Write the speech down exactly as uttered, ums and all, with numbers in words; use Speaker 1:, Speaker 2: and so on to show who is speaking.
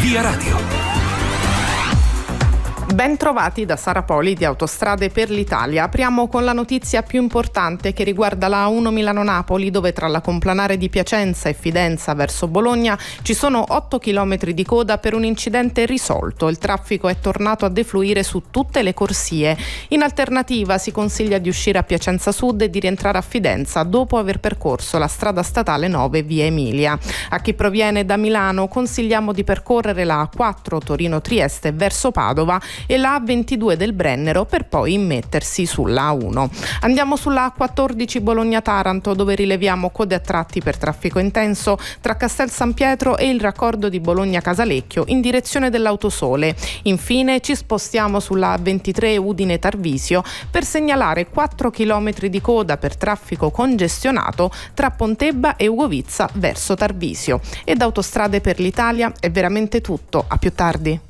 Speaker 1: Via Radio.
Speaker 2: Ben trovati da Sara Poli di Autostrade per l'Italia. Apriamo con la notizia più importante che riguarda la A uno Milano-Napoli, dove tra la complanare di Piacenza e Fidenza verso Bologna ci sono otto chilometri di coda per un incidente risolto. Il traffico è tornato a defluire su tutte le corsie. In alternativa si consiglia di uscire a Piacenza Sud e di rientrare a Fidenza dopo aver percorso la strada statale nove via Emilia. A chi proviene da Milano consigliamo di percorrere la A quattro Torino-Trieste verso Padova e la A ventidue del Brennero per poi immettersi sulla A uno. Andiamo sulla A quattordici Bologna-Taranto, dove rileviamo code a tratti per traffico intenso tra Castel San Pietro e il raccordo di Bologna-Casalecchio in direzione dell'Autosole. Infine ci spostiamo sulla A ventitré Udine-Tarvisio per segnalare quattro chilometri di coda per traffico congestionato tra Pontebba e Ugovizza verso Tarvisio. E da Autostrade per l'Italia è veramente tutto. A più tardi.